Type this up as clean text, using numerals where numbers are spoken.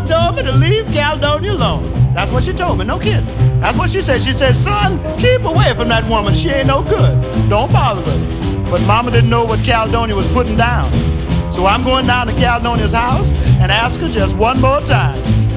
told me to leave Caledonia alone. That's what she told me, no kidding. That's what she said. She said, son, keep away from that woman. She ain't no good. Don't bother with her. But Mama didn't know what Caledonia was putting down. So I'm going down to Caledonia's house and ask her just one more time.